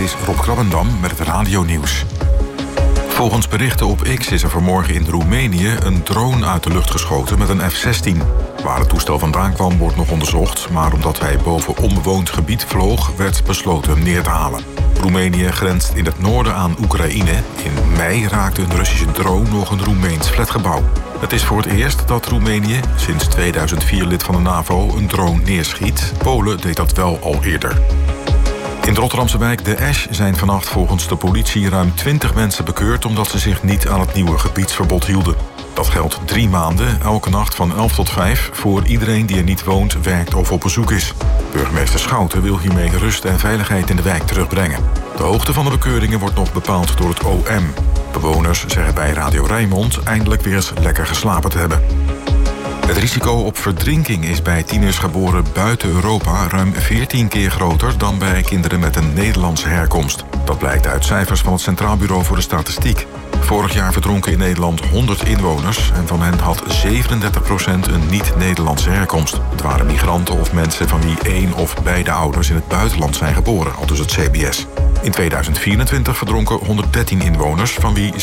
is Rob Krabbendam met het radionieuws. Volgens berichten op X is er vanmorgen in Roemenië een drone uit de lucht geschoten met een F-16. Waar het toestel vandaan kwam wordt nog onderzocht, maar omdat hij boven onbewoond gebied vloog, werd besloten hem neer te halen. Roemenië grenst in het noorden aan Oekraïne. In mei raakte een Russische drone nog een Roemeens flatgebouw. Het is voor het eerst dat Roemenië, sinds 2004 lid van de NAVO, een drone neerschiet. Polen deed dat wel al eerder. In de Rotterdamse wijk De Esch zijn vannacht volgens de politie ruim 20 mensen bekeurd omdat ze zich niet aan het nieuwe gebiedsverbod hielden. Dat geldt 3 maanden, elke nacht van 11 tot 5... voor iedereen die er niet woont, werkt of op bezoek is. Burgemeester Schouten wil hiermee rust en veiligheid in de wijk terugbrengen. De hoogte van de bekeuringen wordt nog bepaald door het OM. Bewoners zeggen bij Radio Rijnmond eindelijk weer eens lekker geslapen te hebben. Het risico op verdrinking is bij tieners geboren buiten Europa ruim 14 keer groter dan bij kinderen met een Nederlandse herkomst. Dat blijkt uit cijfers van het Centraal Bureau voor de Statistiek. Vorig jaar verdronken in Nederland 100 inwoners en van hen had 37% een niet-Nederlandse herkomst. Het waren migranten of mensen van wie 1 of beide ouders in het buitenland zijn geboren, aldus het CBS. In 2024 verdronken 113 inwoners, van wie 27%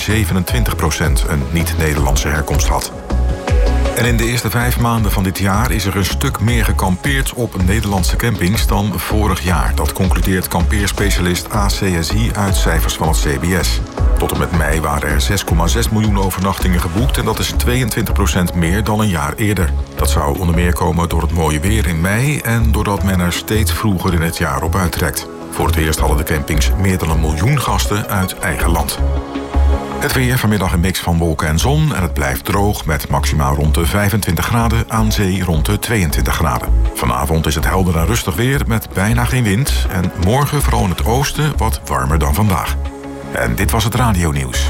een niet-Nederlandse herkomst had. En in de eerste 5 maanden van dit jaar is er een stuk meer gekampeerd op Nederlandse campings dan vorig jaar. Dat concludeert kampeerspecialist ACSI uit cijfers van het CBS. Tot en met mei waren er 6,6 miljoen overnachtingen geboekt en dat is 22% meer dan een jaar eerder. Dat zou onder meer komen door het mooie weer in mei en doordat men er steeds vroeger in het jaar op uittrekt. Voor het eerst hadden de campings meer dan 1 miljoen gasten uit eigen land. Het weer, vanmiddag een mix van wolken en zon en het blijft droog met maximaal rond de 25 graden, aan zee rond de 22 graden. Vanavond is het helder en rustig weer met bijna geen wind en morgen vooral in het oosten wat warmer dan vandaag. En dit was het radionieuws.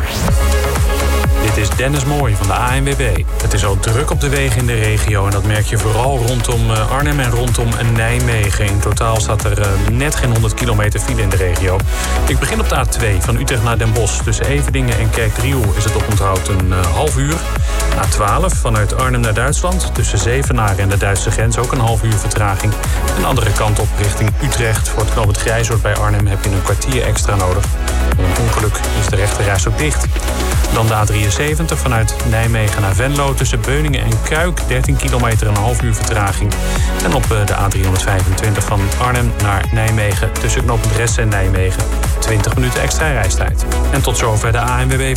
Dit is Dennis Mooij van de ANWB. Het is al druk op de wegen in de regio en dat merk je vooral rondom Arnhem en rondom Nijmegen. In totaal staat er net geen 100 kilometer file in de regio. Ik begin op de A2 van Utrecht naar Den Bosch. Tussen Everdingen en Kerkdriel is het oponthoud een half uur. A12 vanuit Arnhem naar Duitsland. Tussen Zevenaar en de Duitse grens ook een half uur vertraging. Een andere kant op richting Utrecht. Voor het knooppunt Grijzoord bij Arnhem heb je een kwartier extra nodig. Door een ongeluk is de rechterreis ook dicht. Dan de A73 vanuit Nijmegen naar Venlo. Tussen Beuningen en Kuik 13 kilometer en een half uur vertraging. En op de A325 van Arnhem naar Nijmegen. Tussen knooppunt Ressen en Nijmegen 20 minuten extra reistijd. En tot zover de ANWB.